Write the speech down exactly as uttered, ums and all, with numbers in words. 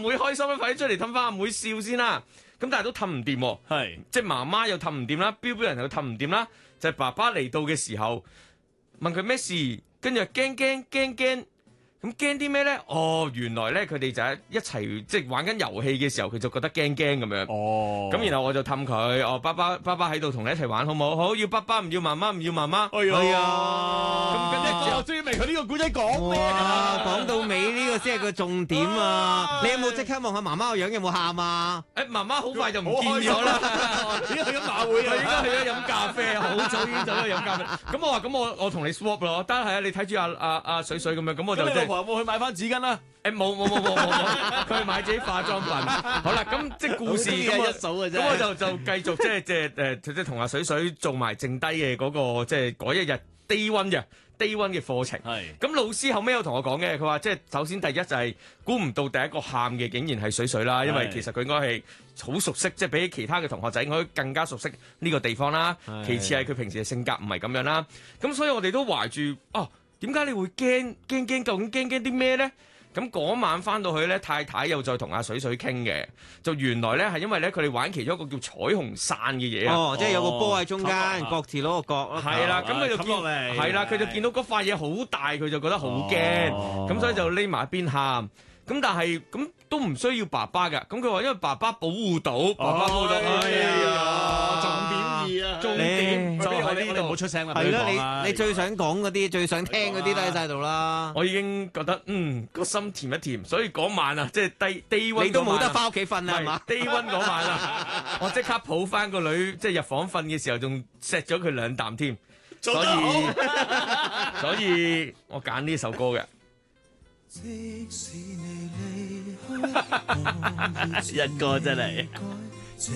妹開心啦，快啲出嚟氹翻阿妹笑先啦。咁但係都氹唔掂喎， 係即係媽媽又氹唔掂啦，標標人又氹唔掂啦，就係爸爸嚟到嘅時候問佢咩事，跟住驚驚驚驚。咁驚啲咩咧？哦，原來咧佢哋就係一齊即係玩緊遊戲嘅時候，佢就覺得驚驚咁樣。 哦， 咁然後我就氹佢，哦，爸爸爸爸喺度同你一齊玩好唔好？好，要爸爸唔要媽媽，唔要媽媽。 哎呀， 咁跟住我終於明佢呢個古仔講咩哇， 啊？ 講到尾呢個先係個重點啊！你有冇即刻望下媽媽個樣有冇喊啊？ 誒媽媽好快就唔見咗啦， 已經去緊馬會啊， 佢應該去咗飲咖啡，好早已經走咗去飲咖啡。咁我話咁我我同你 swap 咯，得係啊，你睇住阿阿阿水水咁樣，咁我就即係。 咁你老婆有冇去買翻紙巾啦？ 誒冇冇冇冇冇冇，佢去買自己化妝品。好啦，咁即係故事咁我好中意一數嘅啫咁我就就繼續即係即係誒即係同阿水水做埋剩低嘅嗰個即係嗰一日 day one 嘅 day one 嘅課程。 係咁老師後尾有同我講嘅，佢話即係首先第一就係估唔到第一個喊嘅竟然係水水啦，因為係其實佢應該係好熟悉，即係比起其他嘅同學仔，應該更加熟悉呢個地方啦。 係其次係佢平時嘅性格唔係咁樣啦。咁所以我哋都懷住哦，點解你會驚驚驚？究竟驚驚啲咩咧？咁嗰晚翻到去咧，太太又再同阿水水傾嘅，就原來咧係因為咧佢哋玩其中一個叫彩虹傘嘅嘢啊。 哦，即係有個波喺中間， 哦各自攞個角咯。 係啦，咁佢就見冚落嚟係啦，佢就見到嗰塊嘢好大，佢就覺得好驚， 哦咁所以就匿埋一邊喊。咁但係咁都唔需要爸爸㗎，咁佢話因為爸爸保護到，爸爸保護到， 哎呀，重重點二啊， 重點就喺呢我哋唔好度。 出聲啦， 係俾佢講啦啦，你你最想講嗰啲、最想聽嗰啲都喺晒度啦。 我已經覺得嗯個心甜一甜，所以嗰晚啊，即係 day day one 你都冇得嗰晚啊翻屋企瞓啦，係嘛？ day one 嗰晚啊，我即刻抱翻個女，即係入房瞓嘅時候，仲錫咗佢兩啖添，所做得好以所以我揀呢首歌嘅。 即使你離開，我已一個真係改